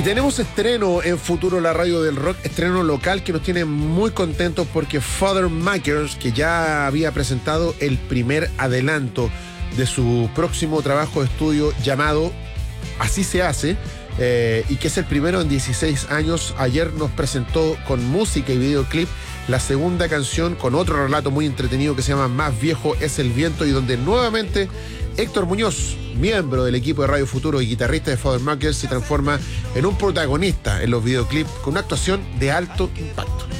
Y tenemos estreno en Futuro, la radio del rock, estreno local que nos tiene muy contentos porque Father Makers, que ya había presentado el primer adelanto de su próximo trabajo de estudio llamado Así se hace, y que es el primero en 16 años, ayer nos presentó con música y videoclip la segunda canción con otro relato muy entretenido que se llama Más viejo es el viento, y donde nuevamente Héctor Muñoz, miembro del equipo de Radio Futuro y guitarrista de Father Makers, se transforma en un protagonista en los videoclips con una actuación de alto impacto.